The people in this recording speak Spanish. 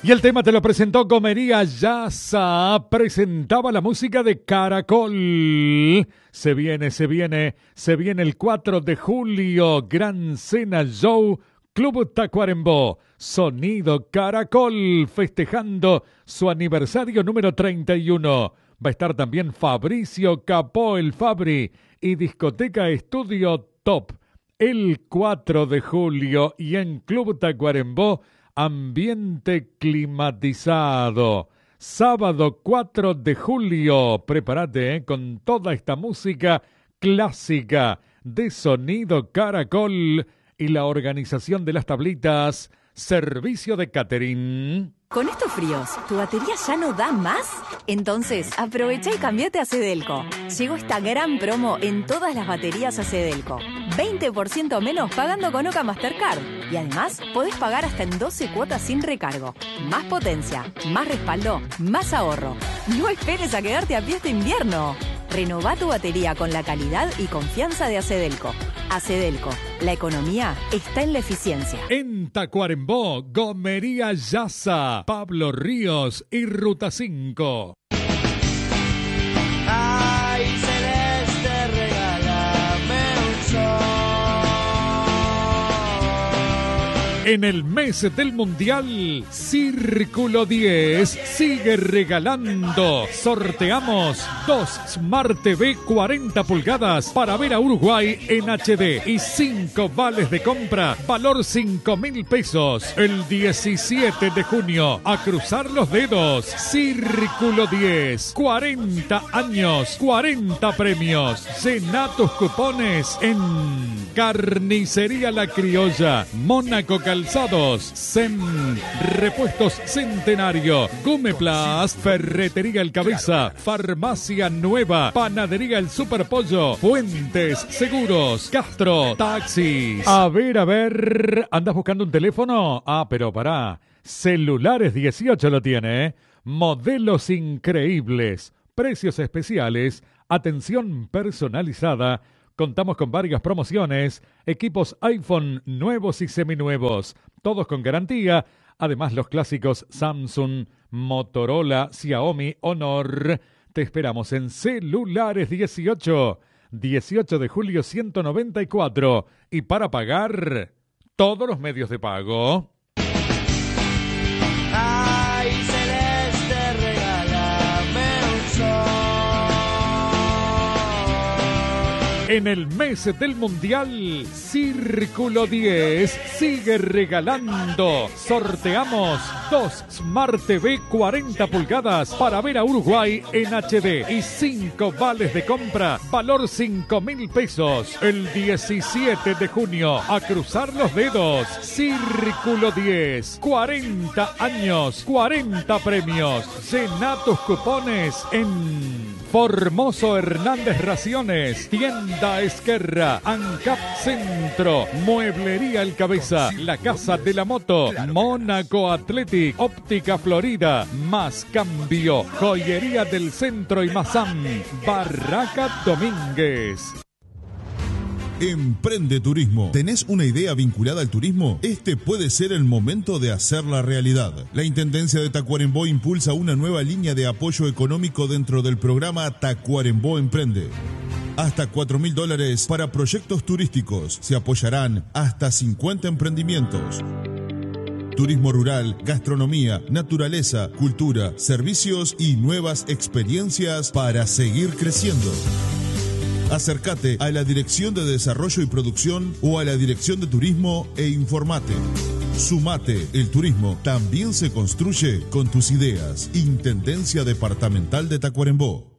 Y el tema te lo presentó Comería Yasa. Presentaba la música de Caracol. Se viene el 4 de julio. Gran Cena Show, Club Tacuarembó. Sonido Caracol, festejando su aniversario número 31. Va a estar también Fabricio Capó, el Fabri, y Discoteca Estudio Top. El 4 de julio y en Club Tacuarembó, ambiente climatizado. Sábado 4 de julio, prepárate con toda esta música clásica de Sonido Caracol y la organización de las tablitas, servicio de catering. ¿Con estos fríos, tu batería ya no da más? Entonces, aprovecha y cambiate a Cedelco. Llegó esta gran promo en todas las baterías a Cedelco. 20% menos pagando con Oca Mastercard. Y además, podés pagar hasta en 12 cuotas sin recargo. Más potencia, más respaldo, más ahorro. No esperes a quedarte a pie este invierno. Renová tu batería con la calidad y confianza de Acedelco. Acedelco, la economía está en la eficiencia. En Tacuarembó, Gomería Yasa, Pablo Ríos y Ruta 5. Ay, Celeste, regálame un sol. En el mes del Mundial, Círculo 10 sigue regalando. Sorteamos 2 Smart TV 40 pulgadas para ver a Uruguay en HD y 5 vales de compra, valor 5.000 pesos. El 17 de junio, a cruzar los dedos. Círculo 10, 40 años, 40 premios. Llena tus cupones en Carnicería La Criolla, Mónaco Calzados, SEM, Repuestos Centenario, Gumeplas, Ferretería El Cabeza, Farmacia Nueva, Panadería El Superpollo, Fuentes Seguros, Castro, Taxis. A ver, ¿andas buscando un teléfono? Pero pará, Celulares 18 lo tiene, ¿eh? Modelos increíbles, precios especiales, atención personalizada. Contamos con varias promociones, equipos iPhone nuevos y seminuevos, todos con garantía. Además, los clásicos Samsung, Motorola, Xiaomi, Honor. Te esperamos en Celulares 18, 18 de julio 194. Y para pagar, todos los medios de pago. Ay, Celeste, regálame un sol. En el mes del Mundial, Círculo 10 sigue regalando. Sorteamos 2 Smart TV 40 pulgadas para ver a Uruguay en HD y 5 vales de compra, valor 5.000 pesos. El 17 de junio, a cruzar los dedos. Círculo 10, 40 años, 40 premios. Llena tus cupones en Formoso Hernández Raciones, Tienda Esquerra, ANCAP Centro, Mueblería El Cabeza, La Casa de la Moto, Mónaco Athletic, Óptica Florida, Más Cambio, Joyería del Centro y Mazam, Barraca Domínguez. Emprende Turismo. ¿Tenés una idea vinculada al turismo? Este puede ser el momento de hacerla realidad. La Intendencia de Tacuarembó impulsa una nueva línea de apoyo económico dentro del programa Tacuarembó Emprende. Hasta $4.000 para proyectos turísticos. Se apoyarán hasta 50 emprendimientos. Turismo rural, gastronomía, naturaleza, cultura, servicios y nuevas experiencias para seguir creciendo. Acércate a la Dirección de Desarrollo y Producción o a la Dirección de Turismo e informate. Sumate, el turismo también se construye con tus ideas. Intendencia Departamental de Tacuarembó.